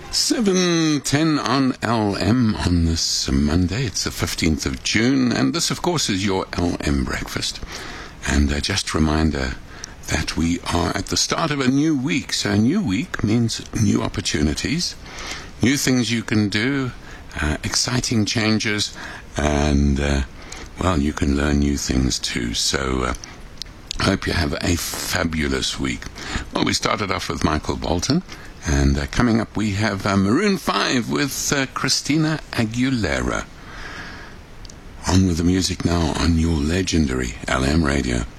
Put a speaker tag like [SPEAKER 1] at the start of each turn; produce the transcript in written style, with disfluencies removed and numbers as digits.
[SPEAKER 1] 7:10 on LM on this Monday. It's the 15th of June, and this, of course, is your LM Breakfast. And just a reminder that we are at the start of a new week. So a new week means new opportunities, new things you can do, exciting changes, and, well, you can learn new things too. So I hope you have a fabulous week. Well, we started off with Michael Bolton. And coming up, we have Maroon 5 with Christina Aguilera. On with the music now on your legendary LM Radio.